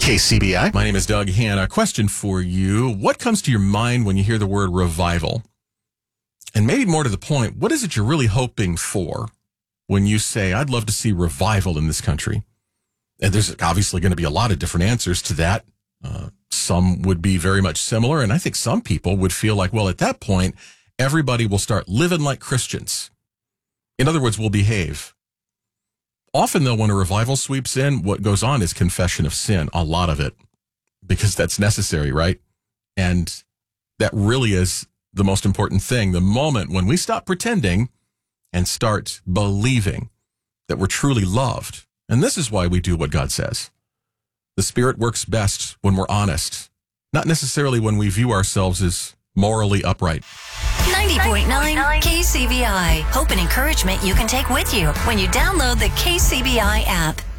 KCBI. My name is Doug Hanna. Question for you. What comes to your mind when you hear the word revival? And maybe more to the point, what is it you're really hoping for when you say, I'd love to see revival in this country? And there's obviously going to be a lot of different answers to that. Some would be very much similar. And I think some people would feel like, well, at that point, everybody will start living like Christians. In other words, we'll behave. Often, though, when a revival sweeps in, what goes on is confession of sin, a lot of it, because that's necessary, right? And that really is the most important thing. The moment when we stop pretending and start believing that we're truly loved. And this is why we do what God says. The Spirit works best when we're honest, not necessarily when we view ourselves as morally upright. 90.9 KCBI. Hope and encouragement you can take with you when you download the KCBI app.